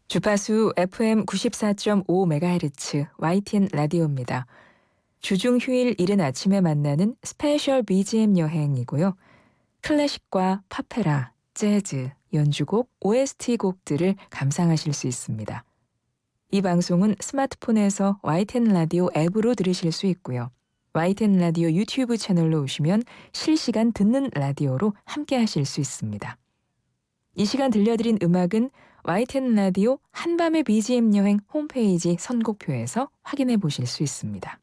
주파수 FM 94.5MHz YTN 라디오입니다. 주중 휴일 이른 아침에 만나는 스페셜 BGM 여행이고요. 클래식과 파페라, 재즈, 연주곡, OST 곡들을 감상하실 수 있습니다. 이 방송은 스마트폰에서 YTN 라디오 앱으로 들으실 수 있고요. YTN 라디오 유튜브 채널로 오시면 실시간 듣는 라디오로 함께 하실 수 있습니다. 이 시간 들려드린 음악은 YTN 라디오 한밤의 BGM 여행 홈페이지 선곡표에서 확인해 보실 수 있습니다.